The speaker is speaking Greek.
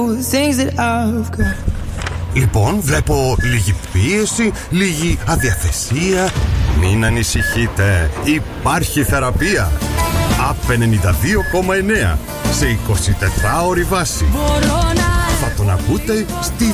Λοιπόν, βλέπω λίγη πίεση, λίγη αδιαθεσία. Μην ανησυχείτε, υπάρχει θεραπεία. ΑΠ 92,9 σε 24ωρη βάση. Θα τον ακούτε στη